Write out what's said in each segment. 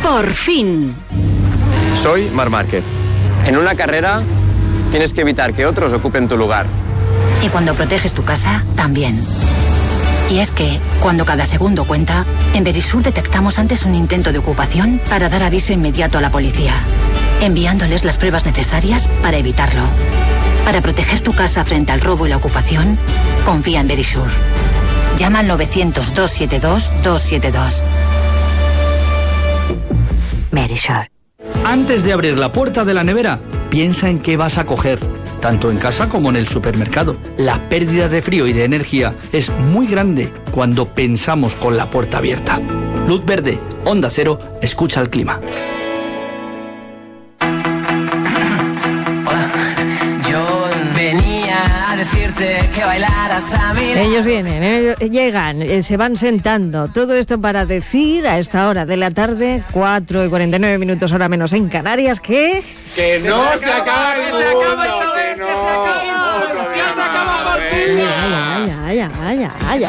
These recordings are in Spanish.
Por fin. Soy Marc Márquez. En una carrera tienes que evitar que otros ocupen tu lugar. Y cuando proteges tu casa, también. Y es que, cuando cada segundo cuenta, en Verisur detectamos antes un intento de ocupación para dar aviso inmediato a la policía, enviándoles las pruebas necesarias para evitarlo. Para proteger tu casa frente al robo y la ocupación, confía en Verisur. Llama al 900-272-272. Verisur. Antes de abrir la puerta de la nevera, piensa en qué vas a coger, tanto en casa como en el supermercado. La pérdida de frío y de energía es muy grande cuando pensamos con la puerta abierta. Luz verde, Onda Cero, escucha el clima. Yo venía a decirte que bailaras a mí. Ellos vienen, llegan, se van sentando. Todo esto para decir a esta hora de la tarde, 4:49, hora menos en Canarias, que no se acaba, que se acaba, Isabel, que se acaba, ya se acaba por fin. Ya.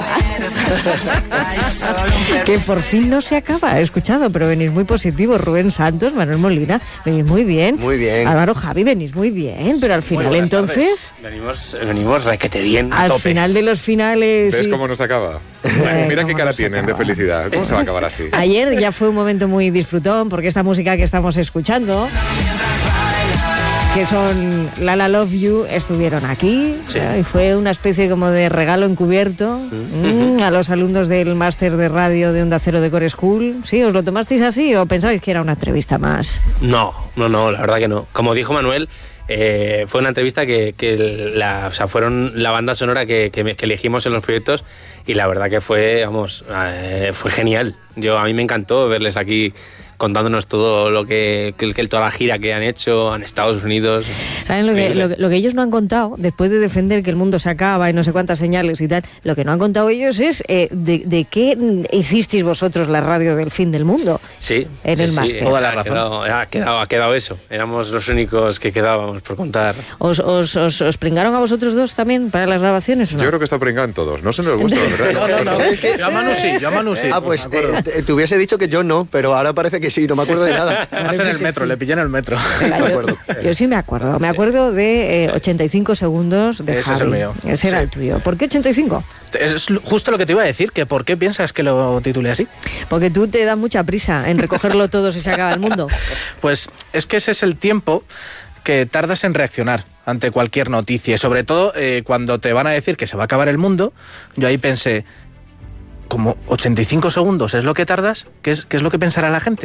Que por fin no se acaba, he escuchado, pero venís muy positivos. Rubén Santos, Manuel Molina, venís muy bien. Muy bien. Álvaro, Javi, venís muy bien, pero al final entonces... Venimos requete bien, a al tope. Final de los finales... ¿Ves cómo nos acaba? Bueno, mira qué cara tienen de felicidad. ¿Cómo se va a acabar así? Ayer ya fue un momento muy disfrutón, porque esta música que estamos escuchando, que son La La Love You, estuvieron aquí, sí. Y fue una especie como de regalo encubierto a los alumnos del máster de radio de Onda Cero de Core School. ¿Sí? ¿Os lo tomasteis así o pensabais que era una entrevista más? No, la verdad que no. Como dijo Manuel, fue una entrevista fueron la banda sonora que elegimos en los proyectos, y la verdad que fue genial. A mí me encantó verles aquí contándonos todo toda la gira que han hecho en Estados Unidos. ¿Saben lo que ellos no han contado, después de defender que el mundo se acaba y no sé cuántas señales y tal? Lo que no han contado ellos es de qué hicisteis vosotros la radio del fin del mundo. Sí, en el máster. Toda la razón. Ha quedado eso. Éramos los únicos que quedábamos por contar. ¿Os pringaron a vosotros dos también para las grabaciones o no? Yo creo que está pringado en todos. No se nos gusta, ¿verdad? No. Yo a Manu sí. Ah, pues te hubiese dicho que yo no, pero ahora parece que sí, no me acuerdo de nada. Vas en el metro, le pillé en el metro. Yo sí me acuerdo. Me acuerdo de 85 segundos de Ese Javi. es el mío. Ese era el tuyo. ¿Por qué 85? Es justo lo que te iba a decir, que ¿por qué piensas que lo titulé así? Porque tú te das mucha prisa en recogerlo todo si se acaba el mundo. Pues es que ese es el tiempo que tardas en reaccionar ante cualquier noticia, y sobre todo cuando te van a decir que se va a acabar el mundo. Yo ahí pensé, como 85 segundos es lo que tardas, ¿qué es lo que pensará la gente?